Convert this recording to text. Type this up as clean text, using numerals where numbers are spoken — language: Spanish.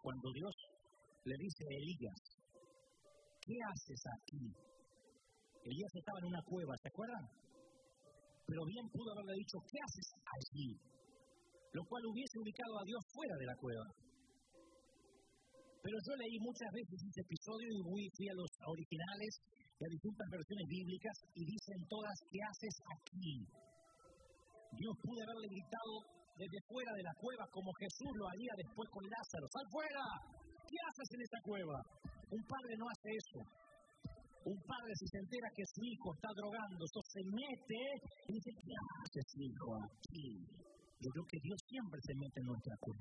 cuando Dios le dice a Elías, ¿qué haces aquí? Elías estaba en una cueva, ¿se acuerdan? Pero bien pudo haberle dicho, ¿qué haces allí? Lo cual hubiese ubicado a Dios fuera de la cueva. Pero yo leí muchas veces este episodio y fui a los originales y a distintas versiones bíblicas y dicen todas, ¿qué haces aquí? Dios pudo haberle gritado desde fuera de la cueva como Jesús lo haría después con Lázaro. ¡Sal fuera! ¿Qué haces en esta cueva? Un padre no hace eso. Un padre, si se entera que su hijo está drogando, se mete y dice, ¿qué haces, hijo, aquí? Yo creo que Dios siempre se mete en nuestra cueva.